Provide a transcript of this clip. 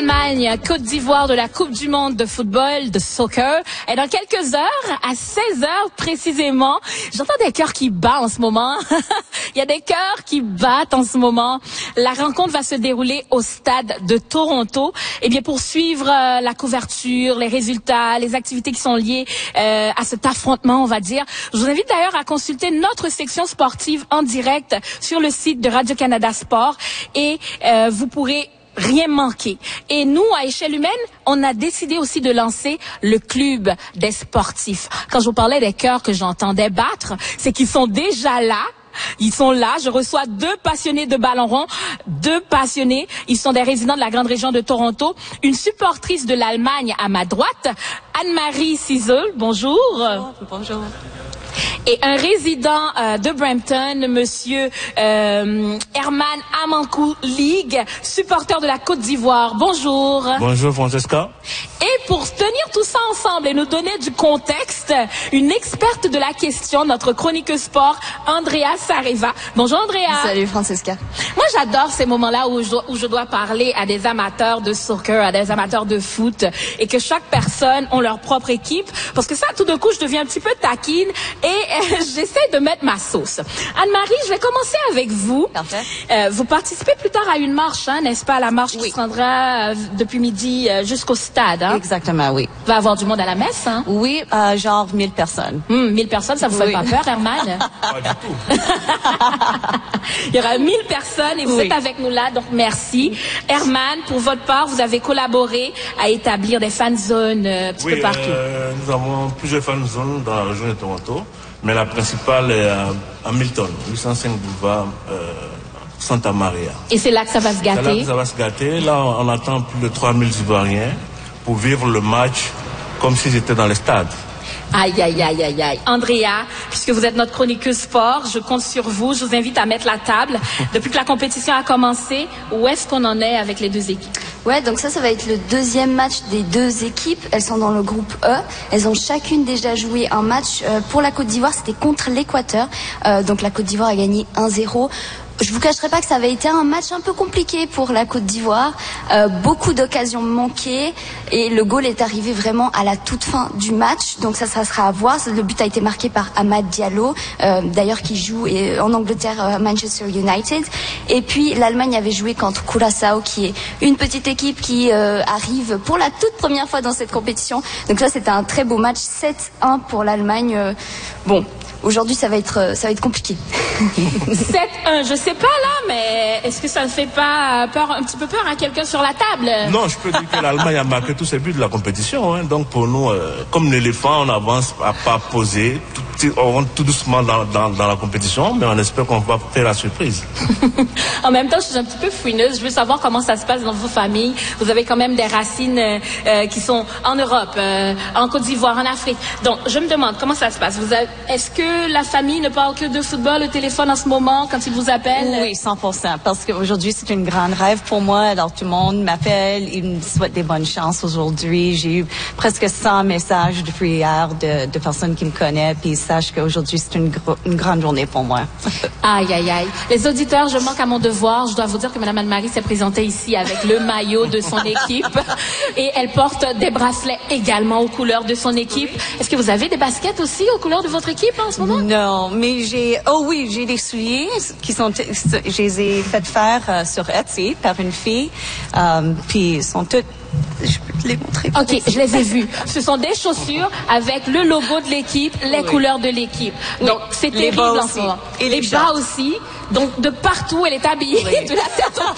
Allemagne, Côte d'Ivoire de la Coupe du Monde de football, de soccer. Et dans quelques heures, à 16 heures précisément, j'entends des cœurs qui battent en ce moment. Il y a des cœurs qui battent en ce moment. La rencontre va se dérouler au stade de Toronto. Et bien, pour suivre la couverture, les résultats, les activités qui sont liées à cet affrontement, on va dire, je vous invite d'ailleurs à consulter notre section sportive en direct sur le site de Radio-Canada Sport et vous pourrez rien manquer. Et nous, à échelle humaine, on a décidé aussi de lancer le club des sportifs. Quand je vous parlais des cœurs que j'entendais battre, c'est qu'ils sont déjà là. Ils sont là. Je reçois 2 passionnés de ballon rond, 2 passionnés. Ils sont des résidents de la grande région de Toronto. Une supportrice de l'Allemagne à ma droite, Anne-Marie Cizel. Bonjour. Bonjour. Et un résident de Brampton, monsieur Herman Amankou Ligue, supporter de la Côte d'Ivoire. Bonjour. Bonjour Francesca. Et pour tenir tout ça ensemble et nous donner du contexte, une experte de la question, notre chroniqueuse sport, Andrea Sareva. Bonjour Andrea. Salut Francesca. Moi j'adore ces moments-là où je dois parler à des amateurs de soccer, à des amateurs de foot, et que chaque personne a leur propre équipe, parce que ça, tout d'un coup, je deviens un petit peu taquine et j'essaie de mettre ma sauce. Anne-Marie, je vais commencer avec vous. Parfait. Vous participez plus tard à une marche, hein, n'est-ce pas, la marche qui se rendra depuis midi jusqu'au stade. Hein? Exactement, oui. Il va y avoir du monde à la messe, hein? Oui, genre 1000 personnes. 1000 personnes, ça vous fait pas peur, Herman? Pas du tout. Il y aura 1000 personnes et vous êtes avec nous là, donc merci. Herman, pour votre part, vous avez collaboré à établir des fan zones un petit peu partout. Nous avons plusieurs fan zones dans la région de Toronto, mais la principale est à Hamilton, 805 boulevard Santa Maria. Et c'est là que ça va se gâter? C'est là que ça va se gâter. Là, on attend plus de 3000 Ivoiriens pour vivre le match comme s'ils étaient dans les stades. Aïe, aïe, aïe, aïe, aïe. Andrea, puisque vous êtes notre chroniqueuse sport, je compte sur vous. Je vous invite à mettre la table. Depuis que la compétition a commencé, où est-ce qu'on en est avec les 2 équipes? Ouais, donc ça va être le 2e match des 2 équipes. Elles sont dans le groupe E. Elles ont chacune déjà joué un match. Pour la Côte d'Ivoire, c'était contre l'Équateur. Donc la Côte d'Ivoire a gagné 1-0. Je vous cacherai pas que ça avait été un match un peu compliqué pour la Côte d'Ivoire. Beaucoup d'occasions manquées et le goal est arrivé vraiment à la toute fin du match. Donc ça sera à voir. Le but a été marqué par Amad Diallo, d'ailleurs qui joue en Angleterre à Manchester United. Et puis l'Allemagne avait joué contre Curaçao, qui est une petite équipe qui arrive pour la toute première fois dans cette compétition. Donc ça, c'était un très beau match, 7-1 pour l'Allemagne. Bon. Aujourd'hui, ça va être compliqué. 7-1, je sais pas là, mais est-ce que ça ne fait pas peur, un petit peu peur à quelqu'un sur la table? Non, je peux dire que l'Allemagne a marqué tous ses buts de la compétition. Hein. Donc pour nous, comme l'éléphant, on avance à pas poser, on rentre tout doucement dans la compétition, mais on espère qu'on va faire la surprise. En même temps, je suis un petit peu fouineuse. Je veux savoir comment ça se passe dans vos familles. Vous avez quand même des racines qui sont en Europe, en Côte d'Ivoire, en Afrique. Donc, je me demande comment ça se passe. Est-ce que la famille ne parle que de football au téléphone en ce moment quand ils vous appellent? Oui, 100%. Parce qu'aujourd'hui, c'est une grande rêve pour moi. Alors, tout le monde m'appelle. Ils me souhaitent des bonnes chances aujourd'hui. J'ai eu presque 100 messages depuis hier de personnes qui me connaissent. Puis ils sachent qu'aujourd'hui, c'est une grande journée pour moi. Aïe, aïe, aïe. Les auditeurs, je manque à mon devoir. Je dois vous dire que Mme Anne-Marie s'est présentée ici avec le maillot de son équipe. Et elle porte des bracelets également aux couleurs de son équipe. Est-ce que vous avez des baskets aussi aux couleurs de votre équipe en ce moment? Non, mais j'ai des souliers qui sont, je les ai fait faire sur Etsy par une fille, puis ils sont toutes, je peux te les montrer. OK, je les ai vus. Ce sont des chaussures avec le logo de l'équipe, les couleurs de l'équipe. Donc, c'est terrible en ce moment. Et les bas aussi. Donc, de partout, elle est habillée de la tête aux